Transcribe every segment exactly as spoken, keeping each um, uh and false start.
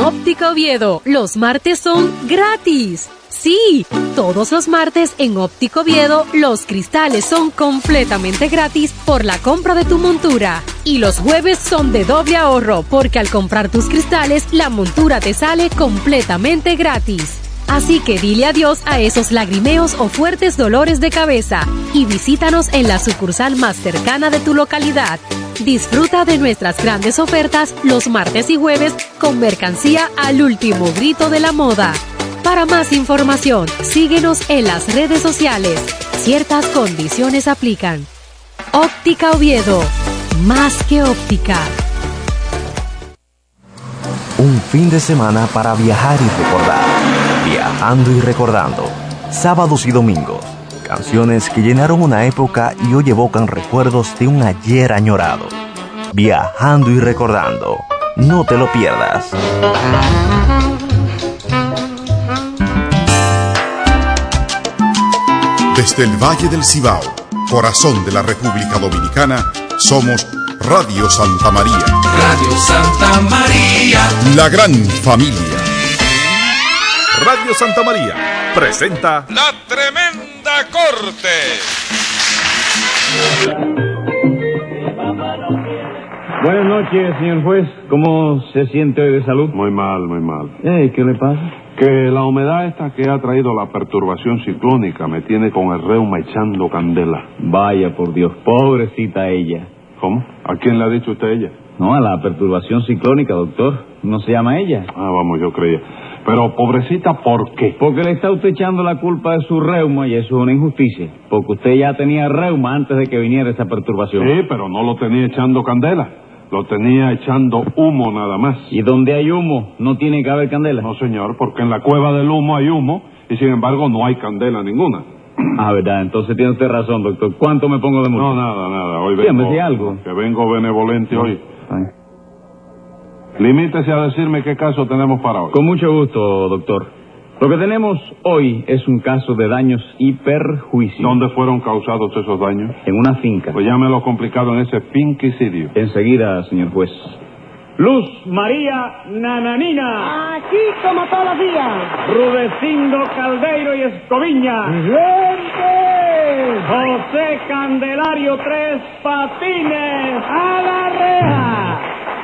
Óptica Oviedo, los martes son gratis. Sí, todos los martes en Óptica Oviedo los cristales son completamente gratis por la compra de tu montura. Y los jueves son de doble ahorro porque al comprar tus cristales la montura te sale completamente gratis. Así que dile adiós a esos lagrimeos o fuertes dolores de cabeza y visítanos en la sucursal más cercana de tu localidad. Disfruta de nuestras grandes ofertas los martes y jueves con mercancía al último grito de la moda. Para más información, síguenos en las redes sociales. Ciertas condiciones aplican. Óptica Oviedo, más que óptica. Un fin de semana para viajar y recordar. Viajando y recordando. Sábados y domingos. Canciones que llenaron una época y hoy evocan recuerdos de un ayer añorado. Viajando y recordando. No te lo pierdas. Desde el Valle del Cibao, corazón de la República Dominicana, somos Radio Santa María. Radio Santa María. La gran familia. Radio Santa María presenta La Tremenda Corte. Buenas noches, señor juez. ¿Cómo se siente hoy de salud? Muy mal, muy mal. Eh, ¿Qué le pasa? Que la humedad esta que ha traído la perturbación ciclónica me tiene con el reuma echando candela. Vaya, por Dios, pobrecita ella. ¿Cómo? ¿A quién le ha dicho usted ella? No, a la perturbación ciclónica, doctor. ¿No se llama ella? Ah, vamos, yo creía. Pero, pobrecita, ¿por qué? Porque le está usted echando la culpa de su reuma y eso es una injusticia. Porque usted ya tenía reuma antes de que viniera esa perturbación. Sí, pero no lo tenía echando candela. Lo tenía echando humo nada más. ¿Y donde hay humo no tiene que haber candela? No, señor, porque en la cueva del humo hay humo y sin embargo no hay candela ninguna. Ah, verdad, entonces tiene usted razón, doctor. ¿Cuánto me pongo de multa? No, nada, nada. Hoy Sí, vengo, me decía algo. Que vengo benevolente No. hoy. Ay. Limítese a decirme qué caso tenemos para hoy. Con mucho gusto, doctor. Lo que tenemos hoy es un caso de daños y perjuicios. ¿Dónde fueron causados esos daños? En una finca. Pues llámelo complicado en ese finquicidio. Enseguida, señor juez. Luz María Nananina. Aquí como todos los días. Rudecindo Caldeiro y Escoviña. ¡Gente! José Candelario Tres Patines. ¡A la reja!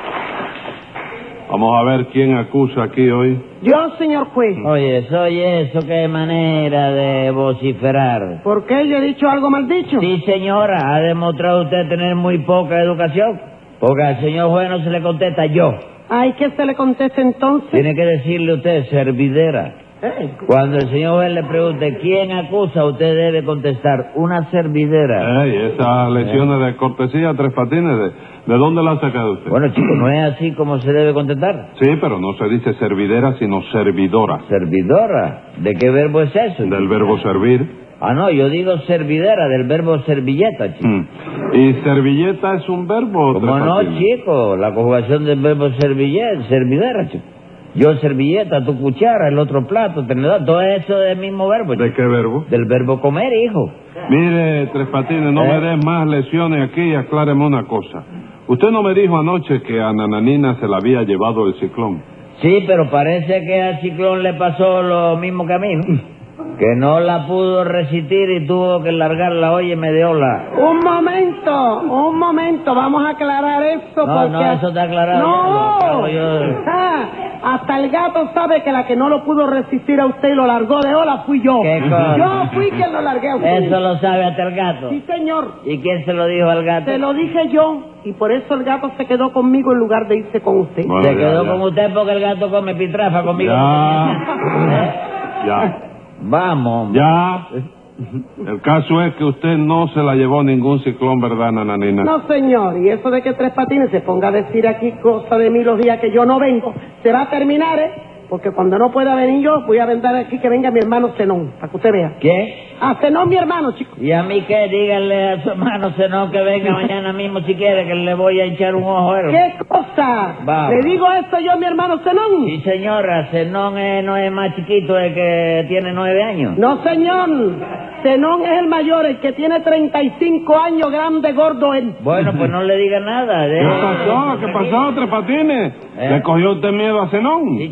Vamos a ver quién acusa aquí hoy. Yo, señor juez. Oye, oye, eso qué manera de vociferar. ¿Por qué yo he dicho algo mal dicho? Sí, señora, ha demostrado usted tener muy poca educación. Porque al señor juez no se le contesta yo. Ay, ¿qué se le contesta entonces? Tiene que decirle usted, servidera. Eh, Cuando el señor juez le pregunte quién acusa, usted debe contestar, una servidera. Ey, esas lesiones de cortesía, Tres Patines, ¿de, de dónde las ha sacado usted? Bueno, chico, no es así como se debe contestar. Sí, pero no se dice servidera, sino servidora. ¿Servidora? ¿De qué verbo es eso? Del verbo servir. Ah, no, yo digo servidera, del verbo servilleta, chico. Mm. ¿Y servilleta es un verbo? ¿Cómo Tres no, Patines? chico? La conjugación del verbo servilleta, servidera, chico. Yo servilleta, tu cuchara, el otro plato, tenedor, todo eso es el mismo verbo, chico. ¿De qué verbo? Del verbo comer, hijo. Mire, Tres Patines, no ¿Eh? me des más lesiones aquí y acláreme una cosa. Usted no me dijo anoche que a Nananina se la había llevado el ciclón. Sí, pero parece que al ciclón le pasó lo mismo que a mí, ¿no? Que no la pudo resistir y tuvo que largarla, oye, me dio la... un momento, un momento, vamos a aclarar eso. No, porque... no, eso está aclarado. No, Yo- yo- Ah, hasta el gato sabe que la que no lo pudo resistir a usted y lo largó de ola fui yo. ¿Qué cosa? Yo fui quien lo largué a usted. Eso lo sabe hasta el gato. Sí, señor. ¿Y quién se lo dijo al gato? Se lo dije yo y por eso el gato se quedó conmigo en lugar de irse con usted. Bueno, Se ya, quedó ya. con usted porque el gato come pitrafa conmigo. Ya. Ya. Vamos. Ya. El caso es que usted no se la llevó ningún ciclón, ¿verdad, Nananina? No, señor, y eso de que Tres Patines se ponga a decir aquí cosas de mí los días que yo no vengo, se va a terminar, ¿eh? Porque cuando no pueda venir yo, voy a vender aquí que venga mi hermano Zenón, para que usted vea. ¿Qué? Ah, Zenón, mi hermano, chico. ¿Y a mí qué? Díganle a su hermano Zenón que venga mañana mismo si quiere, que le voy a echar un ojo. ¿eh? ¿Qué cosa? Vamos. ¿Le digo eso yo a mi hermano Zenón? Sí, señora, Zenón es, no es más chiquito, el que tiene nueve años. No, señor. Zenón es el mayor, el que tiene treinta y cinco años, grande, gordo él. Bueno, pues no le diga nada. ¿Qué pasó? ¿Qué pasó, Tres Patines? ¿Eh? ¿Le cogió usted miedo a Zenón? Sí,